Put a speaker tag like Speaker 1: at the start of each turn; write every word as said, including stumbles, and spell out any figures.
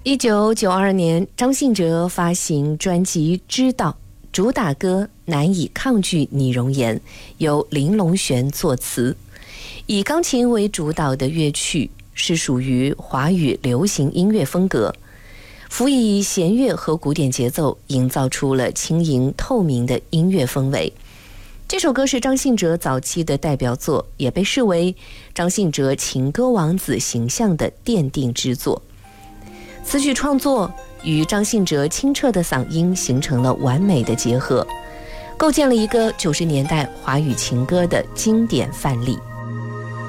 Speaker 1: 一九九二年，张信哲发行专辑《知道》，主打歌《难以抗拒你容颜》由林隆璇作词，以钢琴为主导的乐曲是属于华语流行音乐风格，辅以弦乐和古典节奏，营造出了轻盈透明的音乐氛围。这首歌是张信哲早期的代表作，也被视为张信哲情歌王子形象的奠定之作。词曲创作与张信哲清澈的嗓音形成了完美的结合，构建了一个九十年代华语情歌的经典范例。